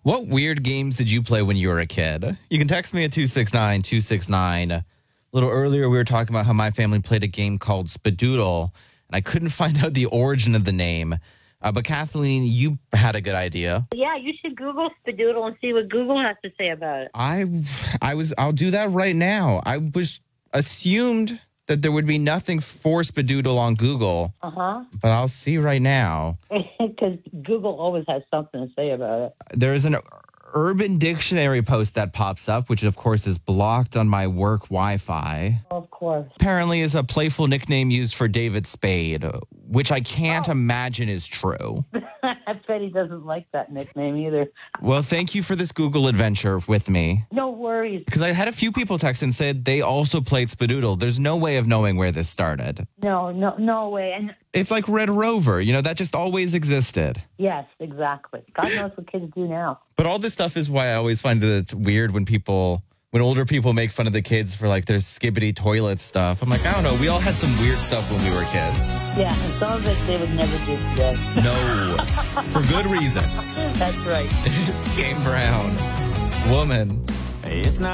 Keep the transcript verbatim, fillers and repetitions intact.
What weird games did you play when you were a kid? You can text me at two six nine, two six nine. A little earlier, we were talking about how my family played a game called Spadoodle, and I couldn't find out the origin of the name. Uh, but Kathleen, you had a good idea. Yeah, you should Google Spadoodle and see what Google has to say about it. I, I was, I'll do that right now. I was assumed that there would be nothing for Spadoodle on Google, Uh-huh. but I'll see right now. Because Google always has something to say about it. There is an Urban Dictionary post that pops up, which of course is blocked on my work Wi-Fi. Of course. Apparently is a playful nickname used for David Spade, which I can't Oh. imagine is true. I bet he doesn't like that nickname either. Well, thank you for this Google adventure with me. No worries. Because I had a few people text and said they also played Spadoodle. There's no way of knowing where this started. No, no, no way. And It's like Red Rover, you know, that just always existed. yes, exactly. God knows what kids do now. But all this stuff is why I always find it weird when people, when older people make fun of the kids for like their skibbity toilet stuff. I'm like, I don't know. We all had some weird stuff when we were kids. Yeah, and some of it they would never do today. No, for good reason. That's right. It's Kane Brown. Woman. It's not